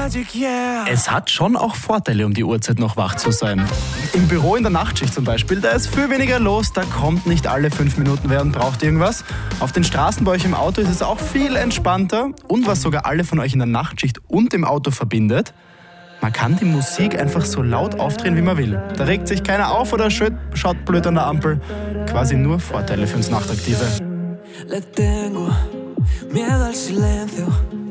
Es hat schon auch Vorteile, um die Uhrzeit noch wach zu sein. Im Büro in der Nachtschicht zum Beispiel, da ist viel weniger los, da kommt nicht alle 5 Minuten wer und braucht irgendwas. Auf den Straßen bei euch im Auto ist es auch viel entspannter. Und was sogar alle von euch in der Nachtschicht und im Auto verbindet: man kann die Musik einfach so laut aufdrehen, wie man will. Da regt sich keiner auf oder schaut blöd an der Ampel. Quasi nur Vorteile für uns Nachtaktive. Le tengo miedo al silencio.